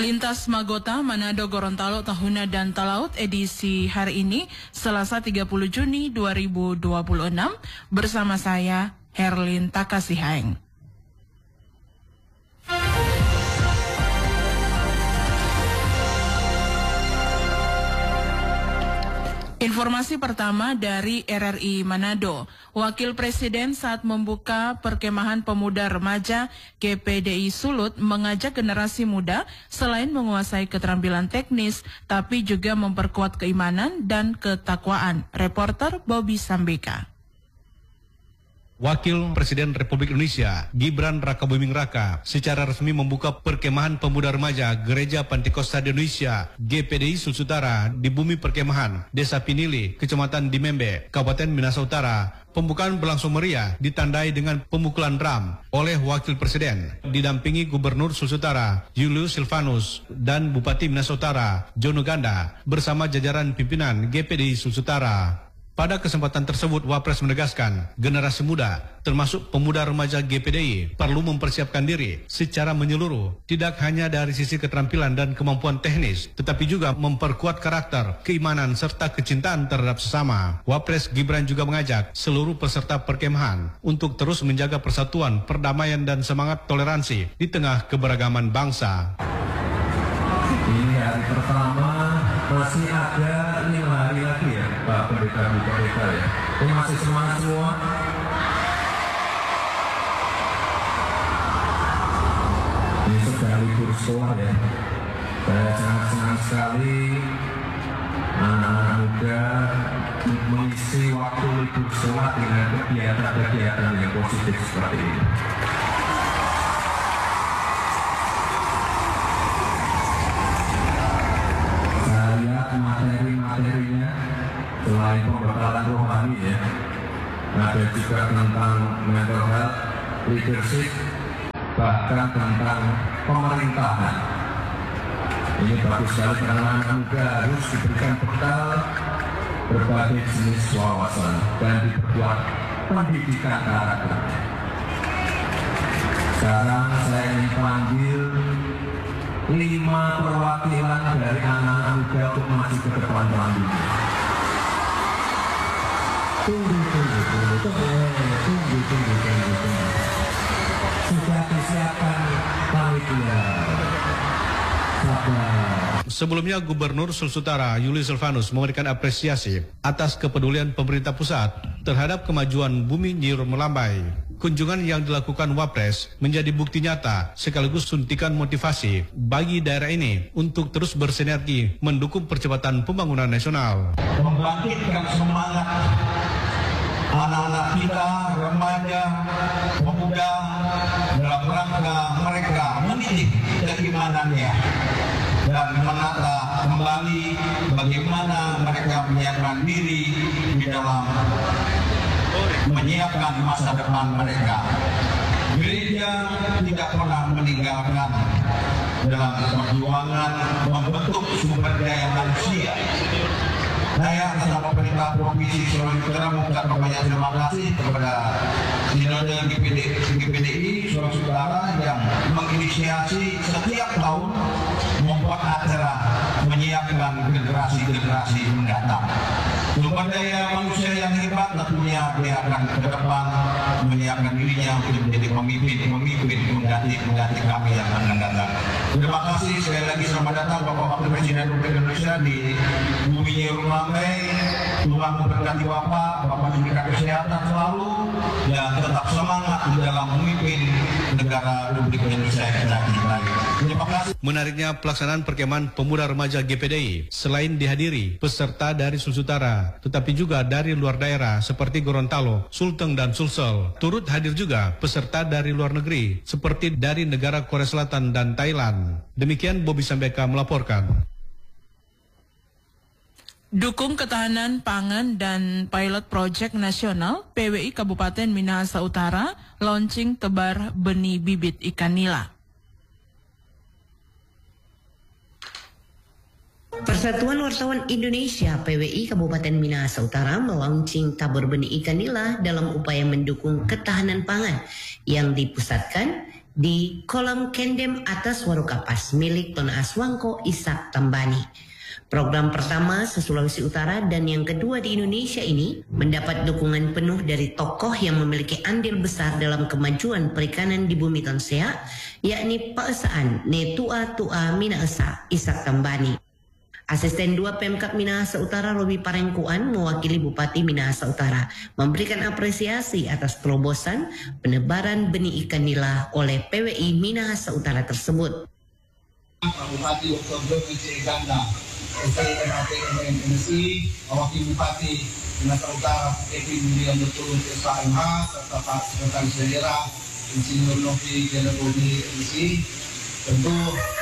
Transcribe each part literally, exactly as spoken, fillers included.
Lintas Magota, Manado, Gorontalo, Tahuna, dan Talaut edisi hari ini, Selasa tiga puluh Juni dua ribu dua puluh enam, bersama saya, Herlin Takasihang. Informasi pertama dari R R I Manado. Wakil Presiden saat membuka perkemahan pemuda remaja G P D I Sulut mengajak generasi muda selain menguasai keterampilan teknis, tapi juga memperkuat keimanan dan ketakwaan. Reporter Bobby Sambeka. Wakil Presiden Republik Indonesia Gibran Rakabuming Raka secara resmi membuka perkemahan pemuda remaja Gereja Pantekosta di Indonesia G P D I Sulsutara di Bumi Perkemahan, Desa Pinili, Kecamatan Dimembe, Kabupaten Minahasa Utara. Pembukaan berlangsung meriah ditandai dengan pemukulan drum oleh Wakil Presiden didampingi Gubernur Sulsutara Julius Silvanus dan Bupati Minahasa Utara Jono Ganda bersama jajaran pimpinan G P D I Sulsutara. Pada kesempatan tersebut, Wapres menegaskan generasi muda, termasuk pemuda remaja G P D I, perlu mempersiapkan diri secara menyeluruh, tidak hanya dari sisi keterampilan dan kemampuan teknis, tetapi juga memperkuat karakter, keimanan, serta kecintaan terhadap sesama. Wapres Gibran juga mengajak seluruh peserta perkemahan untuk terus menjaga persatuan, perdamaian, dan semangat toleransi di tengah keberagaman bangsa. Ini hari pertama, masih ada lima hari lagi ya Pak Pendeta Pendeta ya. Ini masih semangat semua. Ini sudah libur sekolah ya. Saya sangat senang sekali anak-anak muda mengisi waktu libur sekolah dengan kegiatan-kegiatan yang positif seperti ini. Materi-materinya selain pembekalan rohani ya, ada juga tentang mental health, leadership, bahkan tentang pemerintahan. Ini bagus sekali karena anak muda harus diberikan bekal berbagai jenis wawasan dan diperkuat pendidikan karakter. Sekarang saya ingin panggil lima perwakilan dari anak-anak muda untuk maju ke depan selanjutnya. Tunggu, tunggu, tunggu, tunggu, tunggu, tunggu, tunggu, tunggu. Sudah disiapkan panitia. Sabar. Sebelumnya, Gubernur Sulsutara Julius Silvanus memberikan apresiasi atas kepedulian pemerintah pusat terhadap kemajuan Bumi Nyir Melambai. Kunjungan yang dilakukan Wapres menjadi bukti nyata sekaligus suntikan motivasi bagi daerah ini untuk terus bersinergi mendukung percepatan pembangunan nasional. Membangkitkan semangat anak-anak kita, remaja, pemuda dalam rangka mereka mendidik keimanannya dan menata kembali bagaimana mereka menyiapkan diri di dalam menyiapkan masa depan mereka. Gereja tidak pernah meninggalkan dalam perjuangan membentuk sumber daya manusia. Saya bersama pemerintah Provinsi Sulawesi Utara mengucapkan banyak terima kasih kepada Sinode G P D I Sulawesi Utara yang menginisiasi setiap tahun membuat acara menyiapkan generasi-generasi mendatang. Sumber daya manusia yang hebat tentunya dia akan ke depan menyiapkan dirinya untuk menjadi pemimpin-pemimpin pengganti-pengganti kami yang akan datang. Terima kasih sekali lagi, selamat datang Bapak Wakil Presiden Republik Indonesia di Bumi Nyir Melambai. Tuhan memberkati Bapak, Bapak diberikan kesehatan selalu dan tetap semangat di dalam memimpin negara Republik Indonesia yang baik. Terima kasih. Menariknya pelaksanaan perkemahan pemuda remaja G P D I selain dihadiri peserta dari Sulsutara, tetapi juga dari luar daerah seperti Gorontalo, Sulteng, dan Sulsel. Turut hadir juga peserta dari luar negeri seperti dari negara Korea Selatan dan Thailand. Demikian Bobby Sambeka melaporkan. Dukung ketahanan pangan dan pilot project nasional, P W I Kabupaten Minahasa Utara launching tebar benih bibit ikan nila. Persatuan Wartawan Indonesia P W I Kabupaten Minahasa Utara melaunching tabur benih ikan nila dalam upaya mendukung ketahanan pangan yang dipusatkan di kolam Kendem atas Warukapas milik Tona Aswangko Ishak Tambani. Program pertama se-Sulawesi Utara dan yang kedua di Indonesia ini mendapat dukungan penuh dari tokoh yang memiliki andil besar dalam kemajuan perikanan di bumi Tonsea, yakni Paesaan Netua Tua Minaesa Ishak Tambani. Asisten dua Pemkab Minahasa Utara Robi Parengkuan mewakili Bupati Minahasa Utara memberikan apresiasi atas terobosan penebaran benih ikan nila oleh P W I Minahasa Utara tersebut. Bupati Oktober Ganda, S T M A T M N S I, Wakil Bupati Minahasa Utara Epi William Betul S H M H, serta Pak Sekretaris Daerah Insinyur Novi Gelabodi M C, tentu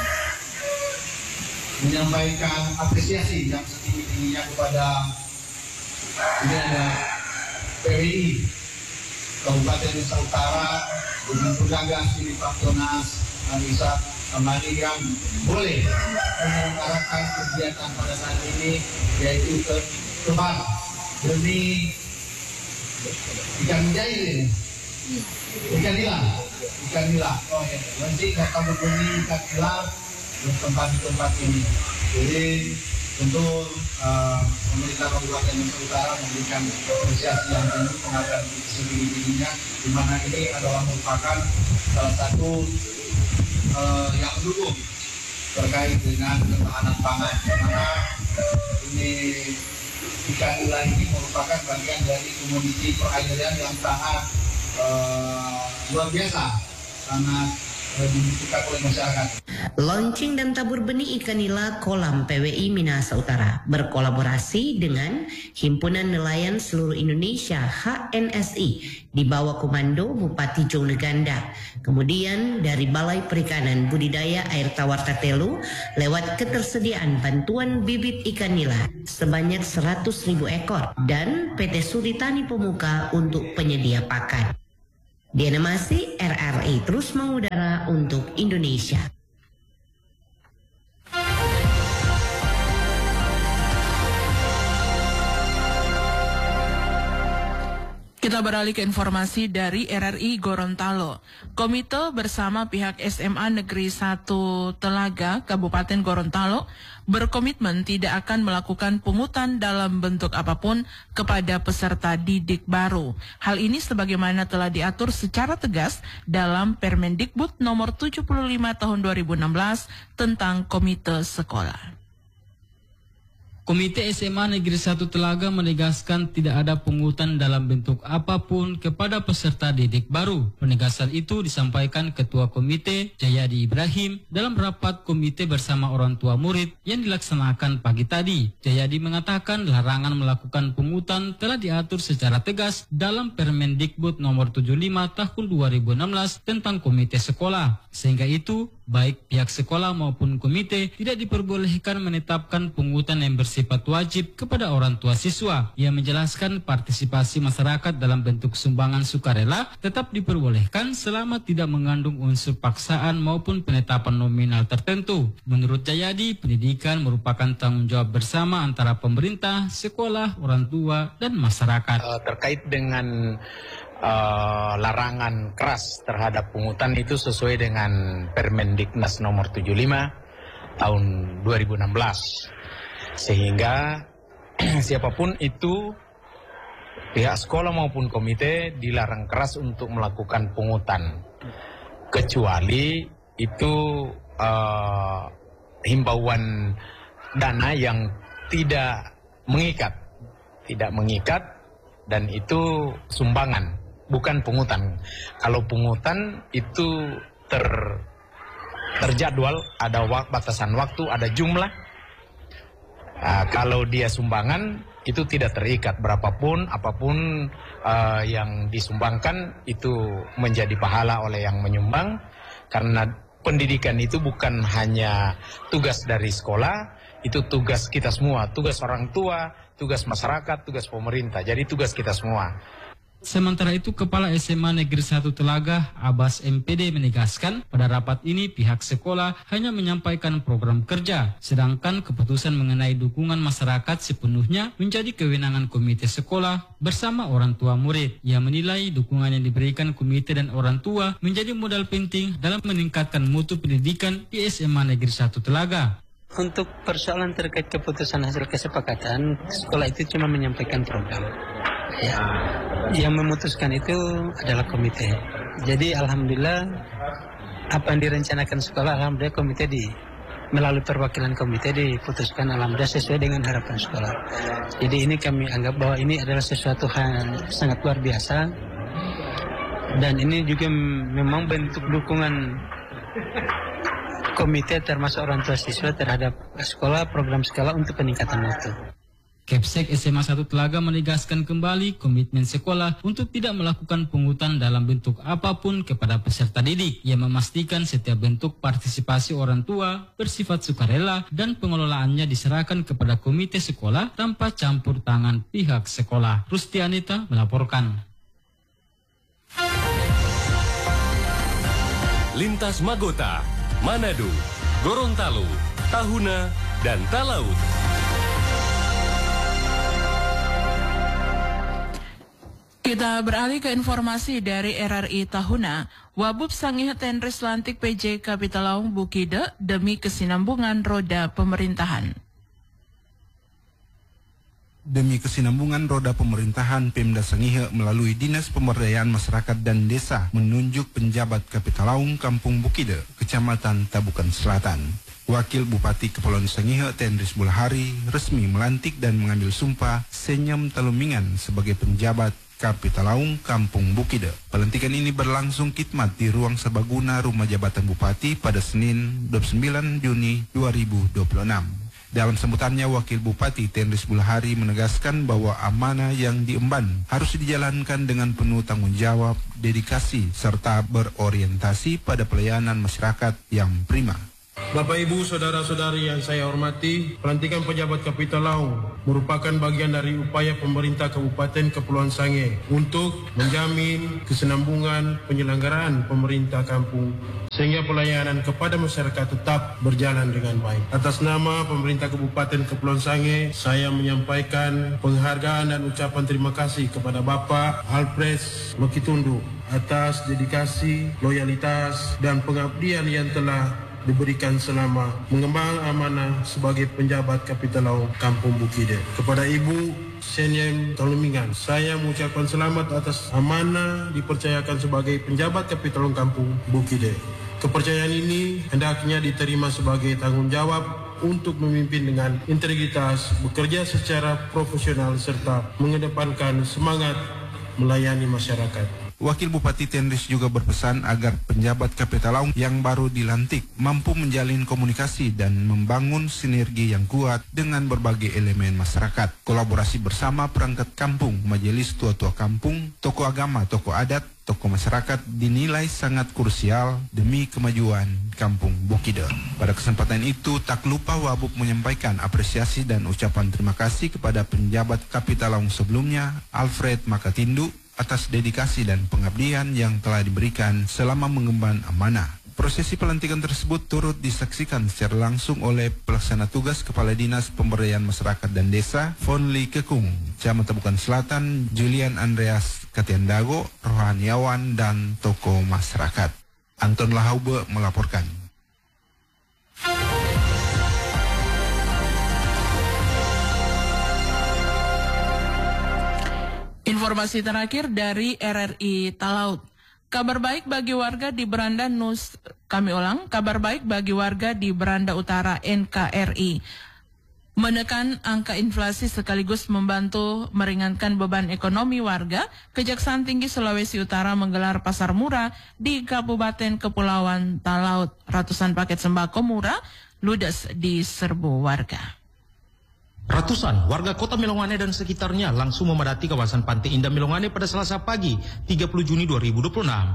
menyampaikan apresiasi yang setinggi-tingginya kepada ini ada P W I Kabupaten Minahasa Utara dengan pegagas ini Pak Tonas Ishak Tambani yang boleh menyelenggarakan kegiatan pada saat ini, yaitu ke tebar benih ikan jail, ikan nila, ikan nila. Oh ya, nanti akan berbunyi ikan nila di tempat-tempat ini. Jadi tentu uh, pemerintah Kabupaten Minahasa Utara memberikan apresiasi yang tinggi penghargaan setinggi-tingginya, di mana ini adalah merupakan salah satu Uh, yang mendukung terkait dengan ketahanan pangan, karena ini ikan nila ini merupakan bagian dari komoditi perairan yang sangat uh, luar biasa, sangat uh, dibutuhkan oleh masyarakat. Launching dan tabur benih ikan nila kolam P W I Minahasa Utara berkolaborasi dengan Himpunan Nelayan Seluruh Indonesia H N S I di bawah komando Bupati Joneganda. Kemudian dari Balai Perikanan Budidaya Air Tawar Tatelu lewat ketersediaan bantuan bibit ikan nila sebanyak seratus ribu ekor dan P T Suritani Pemuka untuk penyedia pakan. Diana Masih, R R I terus mengudara untuk Indonesia. Kita beralih ke informasi dari R R I Gorontalo. Komite bersama pihak S M A Negeri satu Telaga, Kabupaten Gorontalo, berkomitmen tidak akan melakukan pungutan dalam bentuk apapun kepada peserta didik baru. Hal ini sebagaimana telah diatur secara tegas dalam Permendikbud nomor tujuh puluh lima tahun dua ribu enam belas tentang komite sekolah. Komite S M A Negeri satu Telaga menegaskan tidak ada pungutan dalam bentuk apapun kepada peserta didik baru. Penegasan itu disampaikan Ketua Komite Jayadi Ibrahim dalam rapat komite bersama orang tua murid yang dilaksanakan pagi tadi. Jayadi mengatakan larangan melakukan pungutan telah diatur secara tegas dalam Permendikbud nomor tujuh puluh lima tahun dua ribu enam belas tentang komite sekolah. Sehingga itu, baik pihak sekolah maupun komite tidak diperbolehkan menetapkan pungutan yang bersifat wajib kepada orang tua siswa. Ia menjelaskan partisipasi masyarakat dalam bentuk sumbangan sukarela tetap diperbolehkan selama tidak mengandung unsur paksaan maupun penetapan nominal tertentu. Menurut Jayadi, pendidikan merupakan tanggung jawab bersama antara pemerintah, sekolah, orang tua, dan masyarakat. Uh, terkait dengan Uh, larangan keras terhadap pungutan itu sesuai dengan Permendiknas nomor tujuh puluh lima tahun dua ribu enam belas, sehingga siapapun itu pihak sekolah maupun komite dilarang keras untuk melakukan pungutan, kecuali itu uh, himbauan dana yang tidak mengikat tidak mengikat dan itu sumbangan, bukan pungutan. Kalau pungutan itu ter terjadwal, ada wak, batasan waktu, ada jumlah. Uh, kalau dia sumbangan itu tidak terikat, berapapun, apapun uh, yang disumbangkan itu menjadi pahala oleh yang menyumbang. Karena pendidikan itu bukan hanya tugas dari sekolah, itu tugas kita semua, tugas orang tua, tugas masyarakat, tugas pemerintah. Jadi tugas kita semua. Sementara itu, Kepala S M A Negeri satu Telaga, Abbas M P D, menegaskan pada rapat ini pihak sekolah hanya menyampaikan program kerja, sedangkan keputusan mengenai dukungan masyarakat sepenuhnya menjadi kewenangan komite sekolah bersama orang tua murid. Ia menilai dukungan yang diberikan komite dan orang tua menjadi modal penting dalam meningkatkan mutu pendidikan di S M A Negeri satu Telaga. Untuk persoalan terkait keputusan hasil kesepakatan, sekolah itu cuma menyampaikan program. Ya, yang memutuskan itu adalah komite. Jadi alhamdulillah apa yang direncanakan sekolah, alhamdulillah komite di melalui perwakilan komite diputuskan alhamdulillah sesuai dengan harapan sekolah. Jadi ini kami anggap bahwa ini adalah sesuatu hal sangat luar biasa, dan ini juga memang bentuk dukungan komite termasuk orang tua siswa terhadap sekolah, program sekolah untuk peningkatan mutu. Kepsek S M A satu Telaga menegaskan kembali komitmen sekolah untuk tidak melakukan pungutan dalam bentuk apapun kepada peserta didik. Ia memastikan setiap bentuk partisipasi orang tua bersifat sukarela dan pengelolaannya diserahkan kepada komite sekolah tanpa campur tangan pihak sekolah. Rustianita melaporkan. Lintas Magota, Manado, Gorontalo, Tahuna, dan Talaut. Kita beralih ke informasi dari R R I Tahuna. Wabub Sangih Tenris Lantik P J Kapitalaung Bukide demi kesinambungan roda pemerintahan. Demi kesinambungan roda pemerintahan, Pemda Sangihe melalui Dinas Pemberdayaan Masyarakat dan Desa menunjuk penjabat Kapitalaung Kampung Bukide, Kecamatan Tabukan Selatan. Wakil Bupati Kepulauan Sangihe Tenris Bulahari resmi melantik dan mengambil sumpah Senyam Talumingan sebagai penjabat Kapitalaung Kampung Bukide. Pelantikan ini berlangsung khidmat di ruang serbaguna Rumah Jabatan Bupati pada Senin dua puluh sembilan Juni dua ribu dua puluh enam. Dalam sambutannya, Wakil Bupati Tenris Bulahari menegaskan bahwa amanah yang diemban harus dijalankan dengan penuh tanggung jawab, dedikasi, serta berorientasi pada pelayanan masyarakat yang prima. Bapak Ibu, saudara-saudari yang saya hormati, pelantikan pejabat Kapitalaung merupakan bagian dari upaya pemerintah Kabupaten Kepulauan Sangihe untuk menjamin kesinambungan penyelenggaraan pemerintah kampung sehingga pelayanan kepada masyarakat tetap berjalan dengan baik. Atas nama pemerintah Kabupaten Kepulauan Sangihe, saya menyampaikan penghargaan dan ucapan terima kasih kepada Bapak Alfred Lokitundu atas dedikasi, loyalitas, dan pengabdian yang telah diberikan selama mengemban amanah sebagai penjabat Kapitalaung Kampung Bukide. Kepada Ibu Senyam Talumingan, saya mengucapkan selamat atas amanah dipercayakan sebagai penjabat Kapitalaung Kampung Bukide. Kepercayaan ini hendaknya diterima sebagai tanggung jawab untuk memimpin dengan integritas, bekerja secara profesional, serta mengedepankan semangat melayani masyarakat. Wakil Bupati Tenris juga berpesan agar penjabat Kapitalaung yang baru dilantik mampu menjalin komunikasi dan membangun sinergi yang kuat dengan berbagai elemen masyarakat. Kolaborasi bersama perangkat kampung, majelis tua-tua kampung, tokoh agama, tokoh adat, tokoh masyarakat dinilai sangat krusial demi kemajuan Kampung Bukide. Pada kesempatan itu, tak lupa Wabub menyampaikan apresiasi dan ucapan terima kasih kepada penjabat Kapitalaung sebelumnya, Alfred Makatindu, atas dedikasi dan pengabdian yang telah diberikan selama mengemban amanah. Prosesi pelantikan tersebut turut disaksikan secara langsung oleh pelaksana tugas Kepala Dinas Pemberdayaan Masyarakat dan Desa, Fonli Kekung, Camat Tabukan Selatan, Julian Andreas Katiandago, rohaniawan, dan tokoh masyarakat. Anton Lahaube melaporkan. Informasi terakhir dari R R I Talaut. Kabar baik bagi warga di Beranda Nus, kami ulang, kabar baik bagi warga di Beranda Utara N K R I. Menekan angka inflasi sekaligus membantu meringankan beban ekonomi warga, Kejaksaan Tinggi Sulawesi Utara menggelar pasar murah di Kabupaten Kepulauan Talaut. Ratusan paket sembako murah ludes di serbu warga. Ratusan warga kota Melongane dan sekitarnya langsung memadati kawasan Pantai Indah Melongane pada Selasa pagi, tiga puluh Juni dua ribu dua puluh enam.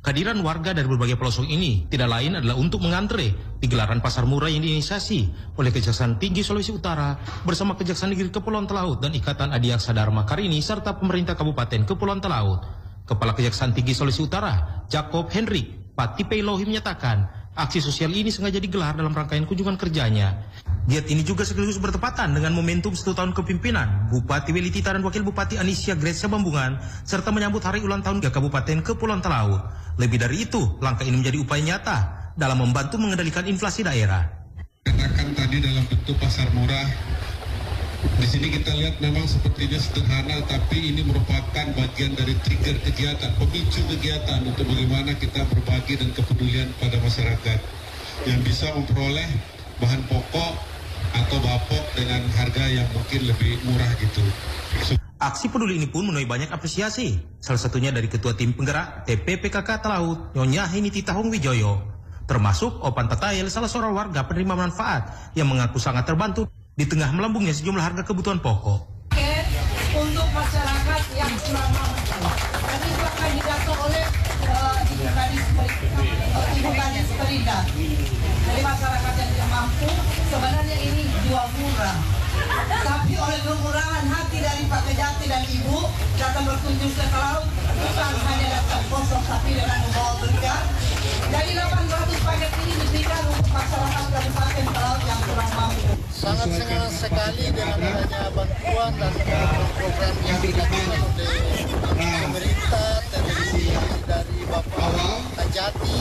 Kehadiran warga dari berbagai pelosok ini tidak lain adalah untuk mengantre di gelaran pasar murah yang diinisiasi oleh Kejaksaan Tinggi Sulawesi Utara bersama Kejaksaan Negeri Kepulauan Talaut dan Ikatan Adiaksa Dharma Karini serta pemerintah Kabupaten Kepulauan Talaut. Kepala Kejaksaan Tinggi Sulawesi Utara, Jacob Hendrik Patipeilohi menyatakan, aksi sosial ini sengaja digelar dalam rangkaian kunjungan kerjanya. Giat ini juga sekaligus bertepatan dengan momentum satu tahun kepimpinan Bupati Welitita dan Wakil Bupati Anisya Grecia Bambungan, serta menyambut hari ulang tahun Kabupaten Kepulauan Talaut. Lebih dari itu, langkah ini menjadi upaya nyata dalam membantu mengendalikan inflasi daerah. Katakan tadi dalam bentuk pasar murah, di sini kita lihat memang sepertinya sederhana, tapi ini merupakan bagian dari trigger kegiatan, pemicu kegiatan untuk bagaimana kita berbagi dan kepedulian pada masyarakat yang bisa memperoleh bahan pokok atau bapok dengan harga yang mungkin lebih murah gitu. Aksi peduli ini pun menuai banyak apresiasi, salah satunya dari Ketua Tim Penggerak T P P K K Talaut, Nyonya Heniti Tahung Wijoyo, termasuk Opan Tatayel, salah seorang warga penerima manfaat yang mengaku sangat terbantu di tengah melambungnya sejumlah harga kebutuhan pokok. Untuk masyarakat yang kurang mampu, tadi akan didapat oleh Ibu Kadis Ibu Kadis Perida. Jadi masyarakat yang tidak mampu, sebenarnya ini jual murah. Tapi oleh kemurahan hati dari Pak Kejati dan Ibu datang berkunjung ke Talaut, bukan hanya datang kosong tapi dengan membawa berkah. Jadi delapan ratus paket ini diberikan untuk masyarakat Kabupaten Talaut yang kurang mampu. Sangat senang sekali dengan adanya bantuan dan program yang dilakukan oleh pemerintah dari dari Bapak Kejati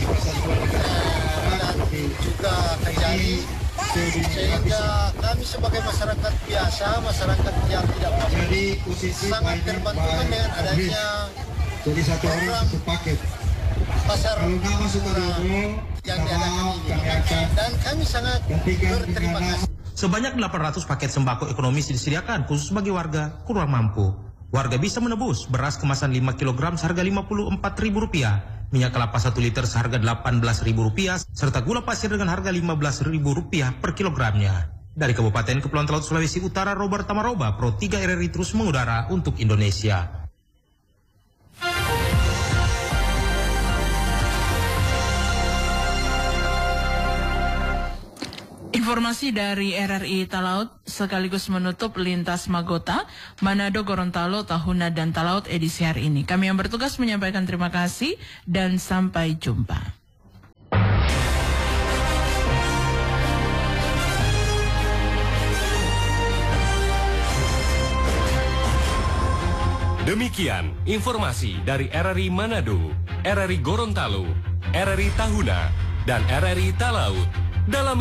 dan juga Kejati, sehingga kami sebagai masyarakat biasa, masyarakat yang tidak mampu, sangat terbantu dengan adanya program pasar murah yang diadakan ini, dan kami sangat berterima kasih. Sebanyak delapan ratus paket sembako ekonomis disediakan khusus bagi warga kurang mampu. Warga bisa menebus beras kemasan lima kilogram seharga lima puluh empat ribu rupiah, minyak kelapa satu liter seharga delapan belas ribu rupiah, serta gula pasir dengan harga lima belas ribu rupiah per kilogramnya. Dari Kabupaten Kepulauan Talaut Sulawesi Utara, Robert Tamaroba, Pro tiga R R I terus mengudara untuk Indonesia. Informasi dari R R I Talaut sekaligus menutup lintas Magota, Manado, Gorontalo, Tahuna, dan Talaut edisi hari ini. Kami yang bertugas menyampaikan terima kasih dan sampai jumpa. Demikian informasi dari R R I Manado, R R I Gorontalo, R R I Tahuna, dan R R I Talaut dalam